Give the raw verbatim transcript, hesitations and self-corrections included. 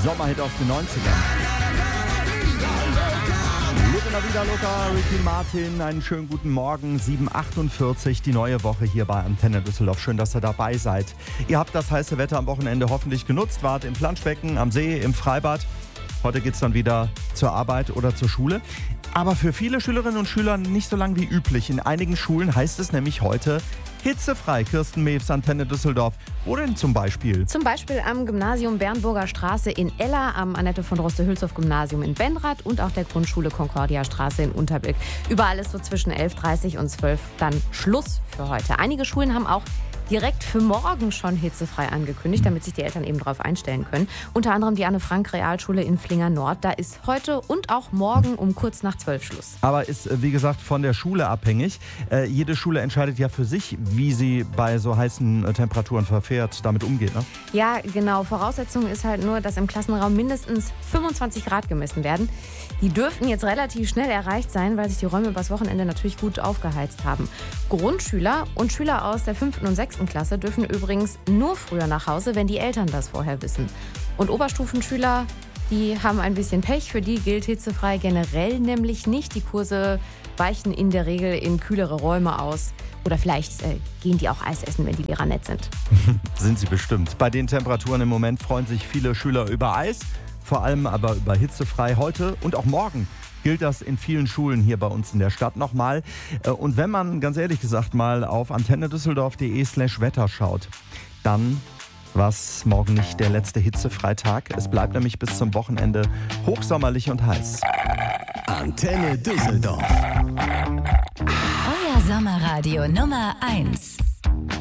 Sommerhit aus den neunzigern. Living Vida Loca, Ricky Martin, einen schönen guten Morgen, sieben Uhr achtundvierzig, die neue Woche hier bei Antenne Düsseldorf. Schön, dass ihr dabei seid. Ihr habt das heiße Wetter am Wochenende hoffentlich genutzt, wart im Planschbecken, am See, im Freibad. Heute geht's dann wieder zur Arbeit oder zur Schule. Aber für viele Schülerinnen und Schüler nicht so lang wie üblich. In einigen Schulen heißt es nämlich heute hitzefrei. Kirsten Mews, Antenne Düsseldorf. Wo denn zum Beispiel? Zum Beispiel am Gymnasium Bernburger Straße in Eller, am Annette von Droste-Hülshoff Gymnasium in Benrath und auch der Grundschule Concordia Straße in Unterbilk. Überall ist so zwischen elf Uhr dreißig und zwölf Uhr dann Schluss für heute. Einige Schulen haben auch direkt für morgen schon hitzefrei angekündigt, damit sich die Eltern eben darauf einstellen können. Unter anderem die Anne-Frank-Realschule in Flinger Nord. Da ist heute und auch morgen um kurz nach zwölf Schluss. Aber ist, wie gesagt, von der Schule abhängig. Äh, jede Schule entscheidet ja für sich, wie sie bei so heißen äh, Temperaturen verfährt, damit umgeht, ne? Ja, genau. Voraussetzung ist halt nur, dass im Klassenraum mindestens fünfundzwanzig Grad gemessen werden. Die dürften jetzt relativ schnell erreicht sein, weil sich die Räume übers Wochenende natürlich gut aufgeheizt haben. Grundschüler und Schüler aus der fünften und sechsten Klasse dürfen übrigens nur früher nach Hause, wenn die Eltern das vorher wissen. Und Oberstufenschüler, die haben ein bisschen Pech. Für die gilt hitzefrei generell nämlich nicht. Die Kurse weichen in der Regel in kühlere Räume aus. Oder vielleicht äh, gehen die auch Eis essen, wenn die Lehrer nett sind. Sind sie bestimmt. Bei den Temperaturen im Moment freuen sich viele Schüler über Eis. Vor allem aber über hitzefrei. Heute und auch morgen gilt das in vielen Schulen hier bei uns in der Stadt nochmal. Und wenn man ganz ehrlich gesagt mal auf antennedüsseldorf.de slash Wetter schaut, dann war es morgen nicht der letzte Hitzefreitag. Es bleibt nämlich bis zum Wochenende hochsommerlich und heiß. Antenne Düsseldorf. Euer Sommerradio Nummer eins.